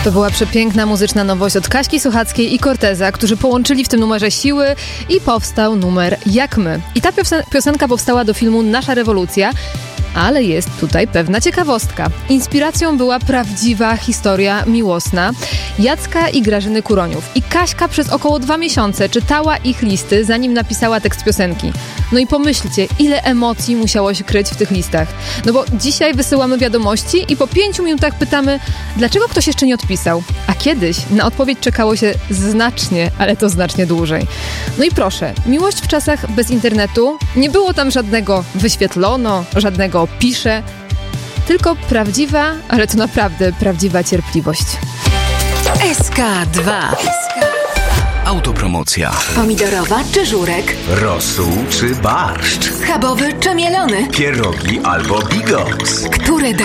To była przepiękna muzyczna nowość od Kaśki Sochackiej i Corteza, którzy połączyli w tym numerze siły i powstał numer Jak my. I ta piosenka powstała do filmu Nasza rewolucja, ale jest tutaj pewna ciekawostka. Inspiracją była prawdziwa historia miłosna Jacka i Grażyny Kuroniów. I Kaśka przez około 2 miesiące czytała ich listy, zanim napisała tekst piosenki. No i pomyślcie, ile emocji musiało się kryć w tych listach. No bo dzisiaj wysyłamy wiadomości i po 5 minutach pytamy, dlaczego ktoś jeszcze nie odpisał. A kiedyś na odpowiedź czekało się znacznie, ale to znacznie dłużej. No i proszę, miłość w czasach bez internetu, nie było tam żadnego wyświetlono, żadnego pisze, tylko prawdziwa, ale to naprawdę prawdziwa cierpliwość. SK2. Autopromocja. Pomidorowa czy żurek? Rosół czy barszcz? Schabowy czy mielony? Pierogi albo bigos? Który